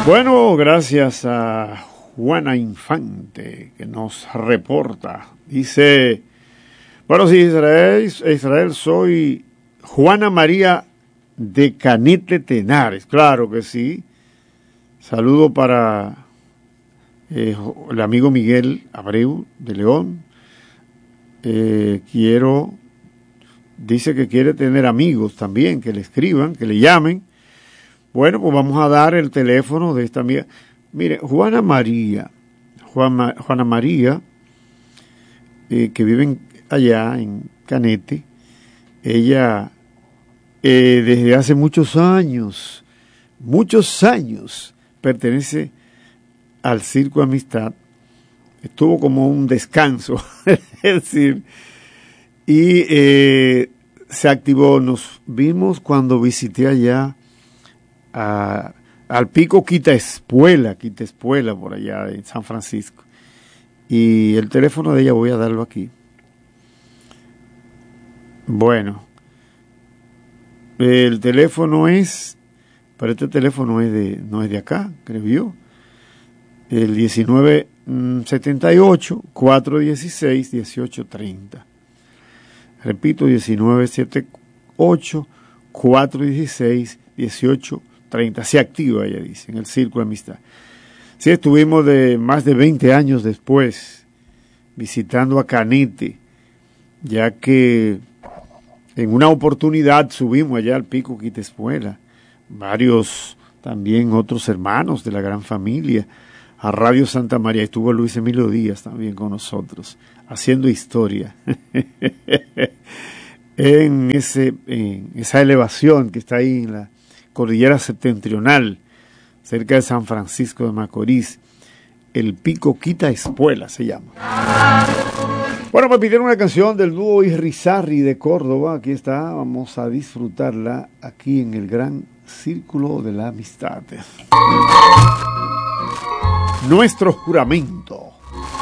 Bueno, gracias a Juana Infante que nos reporta. Dice, bueno, sí, Israel, soy Juana María de Canete Tenares. Claro que sí. Saludo para el amigo Miguel Abreu de León. Dice que quiere tener amigos también, que le escriban, que le llamen. Bueno, pues vamos a dar el teléfono de esta amiga. Mire, Juana María, que vive allá en Canete, ella desde hace muchos años, pertenece al Circo Amistad. Estuvo como un descanso, es decir, y se activó. Nos vimos cuando visité allá al Pico Quitaespuela por allá en San Francisco. Y el teléfono de ella voy a darlo aquí. Bueno, el teléfono es, pero este teléfono no es de acá, creo yo. El 1978-416-1830. Repito, 1978-416-1830. Se activa, ella dice, en el Circo de Amistad. Sí, estuvimos más de 20 años después visitando a Canete, ya que en una oportunidad subimos allá al Pico Quitaespuela, varios también otros hermanos de la gran familia, a Radio Santa María. Estuvo Luis Emilio Díaz también con nosotros, haciendo historia en esa elevación que está ahí en la Cordillera Septentrional, cerca de San Francisco de Macorís. El Pico Quitaespuela se llama. Bueno, me pidieron una canción del dúo Irrizarri de Córdoba. Aquí está, vamos a disfrutarla aquí en el Gran Círculo de la Amistad. Nuestro juramento.